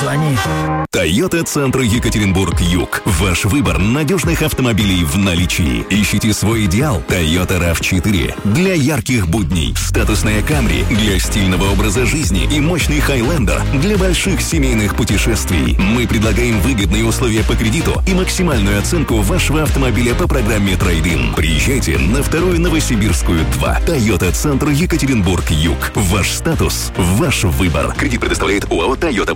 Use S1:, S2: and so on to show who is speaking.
S1: Звони.
S2: Toyota-центр Екатеринбург-Юг. Ваш выбор надежных автомобилей в наличии. Ищите свой идеал. Toyota RAV4 для ярких будней. Статусная Camry для стильного образа жизни и мощный Highlander для больших семейных путешествий. Мы предлагаем выгодные условия по кредиту и максимальную оценку вашего автомобиля по программе Trade-in. Приезжайте на 2-ю Новосибирскую 2. Toyota-центр Екатеринбург-Юг. Ваш статус, ваш выбор. Кредит предоставляет ОАО «Toyota